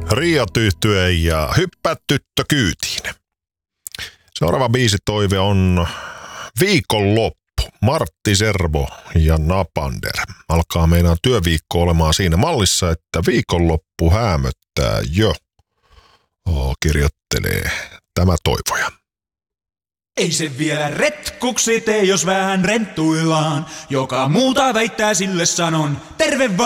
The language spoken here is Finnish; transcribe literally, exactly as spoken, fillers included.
Riot Yhtye ja Hyppää tyttö kyytiin. Seuraava biisitoive on Viikonloppu. Martti Servo ja Napander. Alkaa meidän työviikko olemaan siinä mallissa, että viikonloppu häämöttää jo. Oh, kirjoittelee tämä toivoja. Ei se vielä retkuksi tee, jos vähän renttuillaan. Joka muuta väittää, sille sanon terve vaan.